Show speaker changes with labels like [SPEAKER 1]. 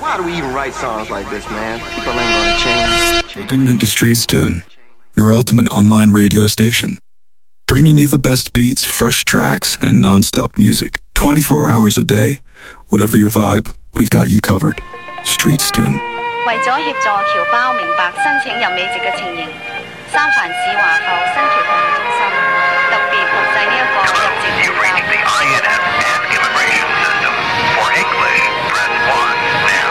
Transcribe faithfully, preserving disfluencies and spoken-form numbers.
[SPEAKER 1] Why do we even write songs like this, man? People ain't gonna change.
[SPEAKER 2] Welcome into Streets Tune, your ultimate online radio station. Bringing you the best beats, fresh tracks, and non-stop music. twenty-four hours a day. Whatever your vibe, we've got you covered. Streets Tune.
[SPEAKER 3] 為咗協助僑胞明白申請入美籍嘅情形，三藩市華埠新僑服務中心特別錄製呢一個入籍